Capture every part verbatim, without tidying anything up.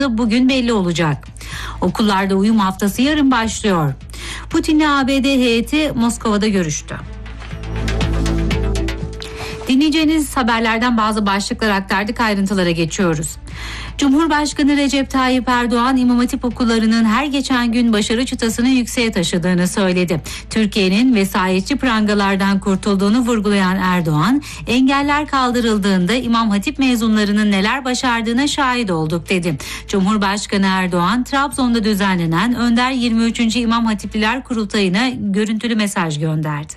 bugün belli olacak. Okullarda uyum haftası yarın başlıyor. Putin'le A B D heyeti Moskova'da görüştü. Dinleyeceğiniz haberlerden bazı başlıklar aktardık, ayrıntılara geçiyoruz. Cumhurbaşkanı Recep Tayyip Erdoğan, İmam Hatip okullarının her geçen gün başarı çıtasını yükseğe taşıdığını söyledi. Türkiye'nin vesayetçi prangalardan kurtulduğunu vurgulayan Erdoğan, engeller kaldırıldığında İmam Hatip mezunlarının neler başardığına şahit olduk dedi. Cumhurbaşkanı Erdoğan, Trabzon'da düzenlenen Önder yirmi üçüncü İmam Hatipliler Kurultayı'na görüntülü mesaj gönderdi.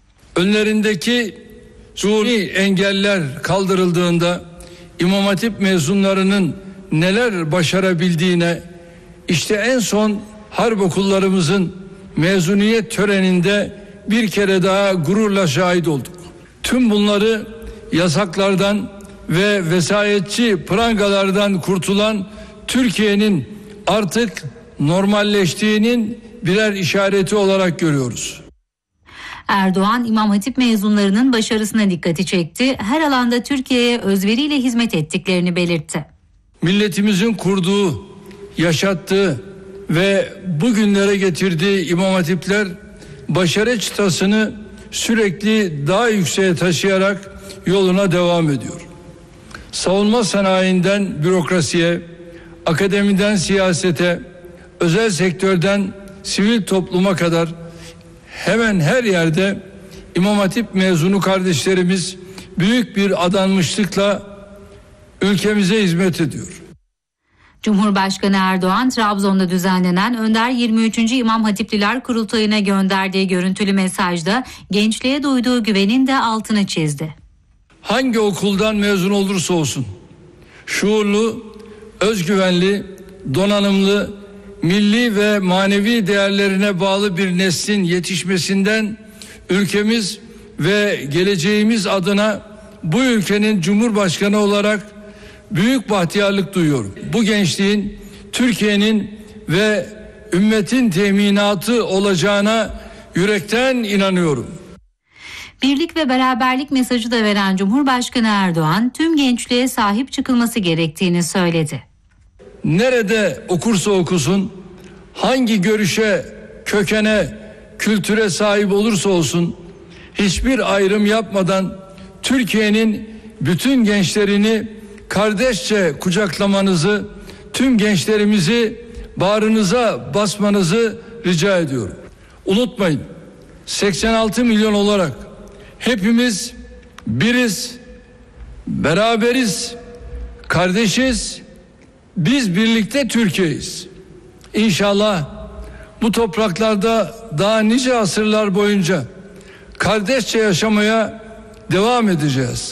Önlerindeki suni engeller kaldırıldığında İmam Hatip mezunlarının neler başarabildiğine, işte en son harp okullarımızın mezuniyet töreninde bir kere daha gururla şahit olduk. Tüm bunları yasaklardan ve vesayetçi prangalardan kurtulan Türkiye'nin artık normalleştiğinin birer işareti olarak görüyoruz. Erdoğan, İmam Hatip mezunlarının başarısına dikkati çekti. Her alanda Türkiye'ye özveriyle hizmet ettiklerini belirtti. Milletimizin kurduğu, yaşattığı ve bugünlere getirdiği İmam Hatipler başarı çıtasını sürekli daha yükseğe taşıyarak yoluna devam ediyor. Savunma sanayinden bürokrasiye, akademiden siyasete, özel sektörden sivil topluma kadar hemen her yerde İmam Hatip mezunu kardeşlerimiz büyük bir adanmışlıkla ülkemize hizmet ediyor. Cumhurbaşkanı Erdoğan, Trabzon'da düzenlenen Önder yirmi üçüncü İmam Hatipliler Kurultayı'na gönderdiği görüntülü mesajda gençliğe duyduğu güvenin de altını çizdi. Hangi okuldan mezun olursa olsun, şuurlu, özgüvenli, donanımlı, milli ve manevi değerlerine bağlı bir neslin yetişmesinden ülkemiz ve geleceğimiz adına bu ülkenin Cumhurbaşkanı olarak büyük bahtiyarlık duyuyorum. Bu gençliğin Türkiye'nin ve ümmetin teminatı olacağına yürekten inanıyorum. Birlik ve beraberlik mesajı da veren Cumhurbaşkanı Erdoğan, tüm gençliğe sahip çıkılması gerektiğini söyledi. Nerede okursa okusun, hangi görüşe, kökene, kültüre sahip olursa olsun, hiçbir ayrım yapmadan Türkiye'nin bütün gençlerini kardeşçe kucaklamanızı, tüm gençlerimizi bağrınıza basmanızı rica ediyorum. Unutmayın, seksen altı milyon olarak hepimiz biriz, beraberiz, kardeşiz. Biz birlikte Türkiye'yiz. İnşallah bu topraklarda daha nice asırlar boyunca kardeşçe yaşamaya devam edeceğiz.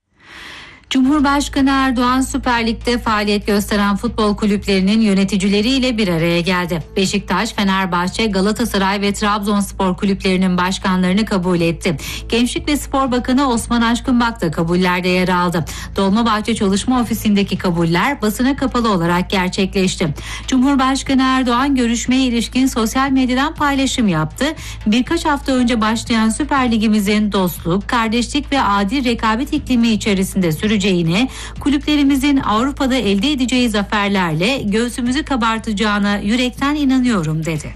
Cumhurbaşkanı Erdoğan, Süper Lig'de faaliyet gösteren futbol kulüplerinin yöneticileriyle bir araya geldi. Beşiktaş, Fenerbahçe, Galatasaray ve Trabzonspor kulüplerinin başkanlarını kabul etti. Gençlik ve Spor Bakanı Osman Aşkınbak da kabullerde yer aldı. Dolmabahçe Çalışma Ofisi'ndeki kabuller basına kapalı olarak gerçekleşti. Cumhurbaşkanı Erdoğan görüşmeye ilişkin sosyal medyadan paylaşım yaptı. Birkaç hafta önce başlayan Süper Ligimizin dostluk, kardeşlik ve adil rekabet iklimi içerisinde süreceğini, kulüplerimizin Avrupa'da elde edeceği zaferlerle göğsümüzü kabartacağına yürekten inanıyorum dedi.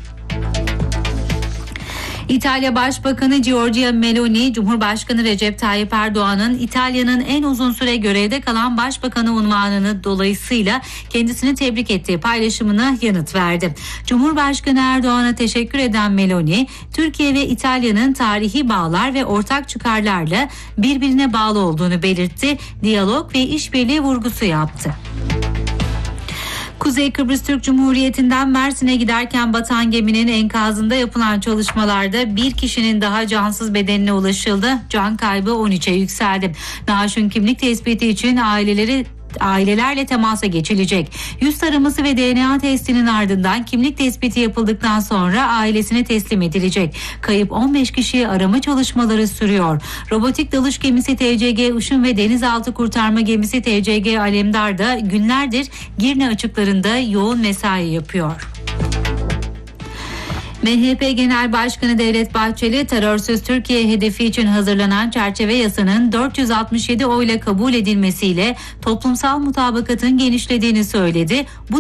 İtalya Başbakanı Giorgia Meloni, Cumhurbaşkanı Recep Tayyip Erdoğan'ın İtalya'nın en uzun süre görevde kalan başbakanı unvanını dolayısıyla kendisini tebrik ettiği paylaşımına yanıt verdi. Cumhurbaşkanı Erdoğan'a teşekkür eden Meloni, Türkiye ve İtalya'nın tarihi bağlar ve ortak çıkarlarla birbirine bağlı olduğunu belirtti, diyalog ve işbirliği vurgusu yaptı. Kuzey Kıbrıs Türk Cumhuriyeti'nden Mersin'e giderken batan geminin enkazında yapılan çalışmalarda bir kişinin daha cansız bedenine ulaşıldı. Can kaybı on üçe yükseldi. Naaşın kimlik tespiti için aileleri ailelerle temasa geçilecek. Yüz taraması ve D N A testinin ardından kimlik tespiti yapıldıktan sonra ailesine teslim edilecek. Kayıp on beş kişiyi arama çalışmaları sürüyor. Robotik dalış gemisi T C G Işın ve denizaltı kurtarma gemisi T C G Alemdar da günlerdir Girne açıklarında yoğun mesai yapıyor. M H P Genel Başkanı Devlet Bahçeli, terörsüz Türkiye hedefi için hazırlanan çerçeve yasanın dört yüz altmış yedi oyla kabul edilmesiyle toplumsal mutabakatın genişlediğini söyledi. Bu